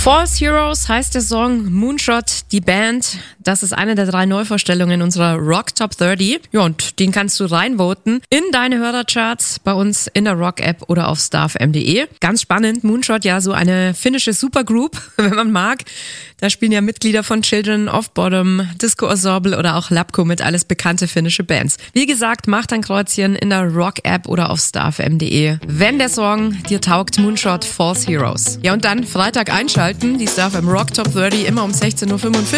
False Heroes heißt der Song, Moonshot, die Band. Das ist eine der 3 Neuvorstellungen unserer Rock Top 30. Ja, und den kannst du reinvoten in deine Hörercharts bei uns in der Rock-App oder auf starfm.de. Ganz spannend, Moonshot, ja, so eine finnische Supergroup, wenn man mag. Da spielen ja Mitglieder von Children of Bodom, Disco Ensemble oder auch Labko mit, alles bekannte finnische Bands. Wie gesagt, mach dein Kreuzchen in der Rock-App oder auf starfm.de, wenn der Song dir taugt, Moonshot, False Heroes. Ja, und dann Freitag einschalten, die StarFM Rock Top 30 immer um 16:45 Uhr.